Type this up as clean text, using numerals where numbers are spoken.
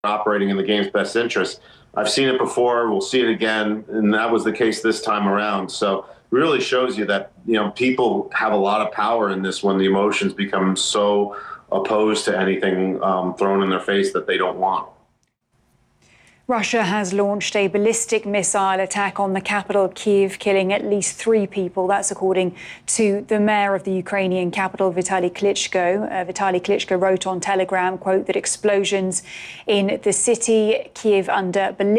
operating in the game's best interest. I've seen it before. We'll see it again, and that was the case this time around. So really shows you that people have a lot of power in this when the emotions become so opposed to anything thrown in their face that they don't want. Russia has launched a ballistic missile attack on the capital, Kyiv, killing at least 3 people. That's according to the mayor of the Ukrainian capital, Vitaly Klitschko. Vitaly Klitschko wrote on Telegram, quote, that explosions in the city, Kyiv, under ballistic